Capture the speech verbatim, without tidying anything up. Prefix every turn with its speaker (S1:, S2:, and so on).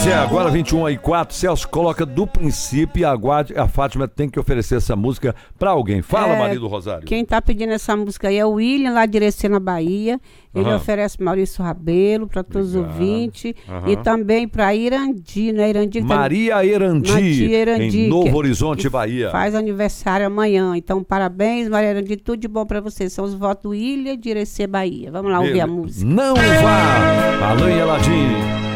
S1: Pois é, agora vinte e um e quatro, Celso, coloca do princípio e aguarde, a Fátima tem que oferecer essa música pra alguém. Fala,
S2: É,
S1: marido Rosário.
S2: Quem tá pedindo essa música aí é o William, lá de Irecê, na Bahia. Ele
S1: Aham.
S2: oferece Maurício Rabelo para todos os
S1: Obrigado.
S2: ouvintes.
S1: Aham.
S2: E também para Irandi, né? Irandi que tá-
S1: Maria Erandi,
S2: Maria Erandi,
S1: em Novo
S2: que-
S1: Horizonte,
S2: que
S1: Bahia.
S2: Faz aniversário amanhã. Então, parabéns, Maria Erandi. Tudo de bom para vocês. São os votos do Ilha de Irecê, Bahia. Vamos lá ouvir a música.
S1: Não vá! Alain Eladim.